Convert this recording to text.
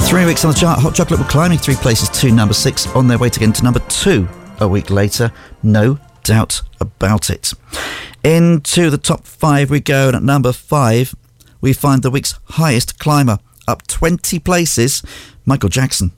3 weeks on the chart, Hot Chocolate were climbing 3 places to number 6, on their way to get into number 2 a week later. No doubt about it. Into the top 5 we go, and at number 5 we find the week's highest climber, up 20 places, Michael Jackson.